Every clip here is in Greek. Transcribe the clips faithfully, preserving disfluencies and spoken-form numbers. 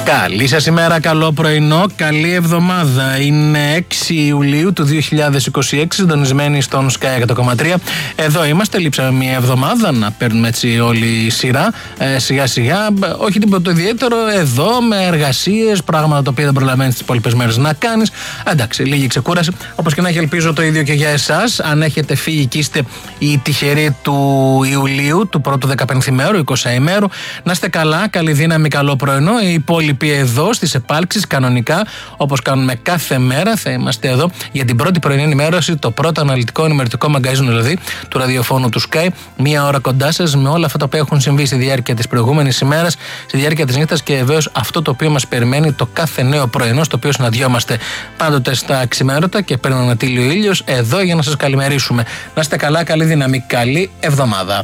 Καλή σας ημέρα, καλό πρωινό, καλή εβδομάδα. Είναι έξι Ιουλίου του δύο χιλιάδες είκοσι έξι, συντονισμένοι στον Sky εκατό κόμμα τρία. Εδώ είμαστε, λείψαμε μια εβδομάδα να παίρνουμε έτσι όλη η σειρά. Ε, σιγά σιγά, όχι τίποτα ιδιαίτερο, εδώ με εργασίες, πράγματα τα οποία δεν προλαβαίνεις τις υπόλοιπες μέρες να κάνεις. Εντάξει, λίγη ξεκούραση. Όπως και να έχει, ελπίζω το ίδιο και για εσάς. Αν έχετε φύγει και είστε οι τυχεροί του Ιουλίου, του πρώτου δεκαπενθήμερου, εικοσαήμερου, να είστε καλά, καλή δύναμη, καλό πρωινό. Οι υπόλοιποι εδώ στις επάλξεις κανονικά, όπως κάνουμε κάθε μέρα, θα είμαστε εδώ για την πρώτη πρωινή ενημέρωση, το πρώτο αναλυτικό ενημερωτικό μαγκαζίνο δηλαδή του ραδιοφώνου του Sky. Μία ώρα κοντά σας με όλα αυτά τα οποία έχουν συμβεί στη διάρκεια της προηγούμενης ημέρας, στη διάρκεια της νύχτας και βεβαίως αυτό το οποίο μας περιμένει το κάθε νέο πρωινό, στο οποίο συναντιόμαστε πάντοτε στα ξημέρωτα και παίρνει ένα τίλιο ήλιος εδώ για να σας καλημερίσουμε. Να είστε καλά, καλή δύναμη, καλή εβδομάδα.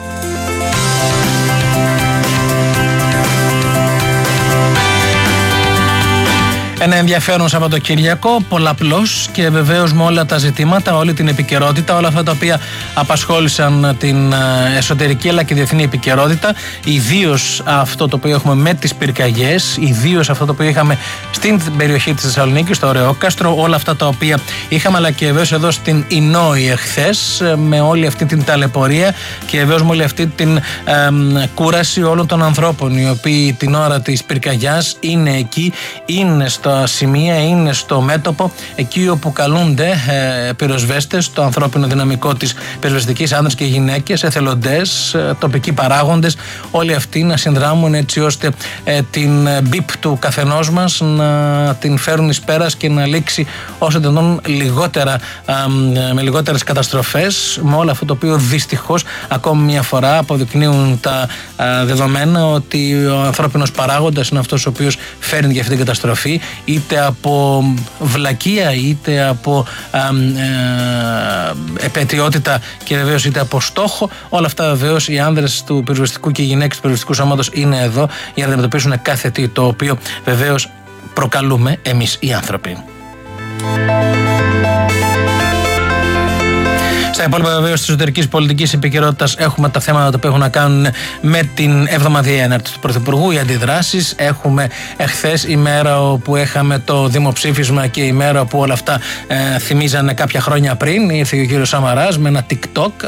Ένα ενδιαφέρον Σαββατοκύριακο, πολλαπλώς και βεβαίως με όλα τα ζητήματα, όλη την επικαιρότητα, όλα αυτά τα οποία απασχόλησαν την εσωτερική αλλά και διεθνή επικαιρότητα, ιδίως αυτό το οποίο έχουμε με τις πυρκαγιές, ιδίως αυτό το οποίο είχαμε στην περιοχή της Θεσσαλονίκης, στο Ωρεόκαστρο, όλα αυτά τα οποία είχαμε, αλλά και βεβαίως εδώ στην Ινόη εχθές, με όλη αυτή την ταλαιπωρία και βεβαίως με όλη αυτή την ε, κούραση όλων των ανθρώπων, οι οποίοι την ώρα της πυρκαγιάς είναι εκεί, είναι στο τα σημεία, είναι στο μέτωπο, εκεί όπου καλούνται ε, πυροσβέστες, το ανθρώπινο δυναμικό της πυροσβεστικής, άνδρες και γυναίκες, εθελοντές, ε, τοπικοί παράγοντες, όλοι αυτοί να συνδράμουν έτσι ώστε ε, την μπιπ του καθενός μας να την φέρουν εις πέρας και να λήξει όσο δυνατόν λιγότερα, ε, με λιγότερες καταστροφές, με όλο αυτό το οποίο δυστυχώς ακόμη μια φορά αποδεικνύουν τα ε, δεδομένα ότι ο ανθρώπινος παράγοντας είναι αυτός ο οποίος φέρνει για αυτή την καταστροφή, είτε από βλακεία είτε από α, ε, επαιτειότητα και βεβαίως είτε από στόχο. Όλα αυτά βεβαίως οι άνδρες του πυροσβεστικού και οι γυναίκες του πυροσβεστικού σώματος είναι εδώ για να αντιμετωπίσουν κάθε τι το οποίο βεβαίως προκαλούμε εμείς οι άνθρωποι. Στα υπόλοιπα βεβαίως της εσωτερικής πολιτικής επικαιρότητας έχουμε τα θέματα τα οποία έχουν να κάνουν με την εβδομαδιαία έναρξη του Πρωθυπουργού, οι αντιδράσεις. Έχουμε εχθές η μέρα όπου είχαμε το δημοψήφισμα και η μέρα όπου όλα αυτά ε, θυμίζανε κάποια χρόνια πριν. Ήρθε ο κύριος Σαμαράς με ένα TikTok,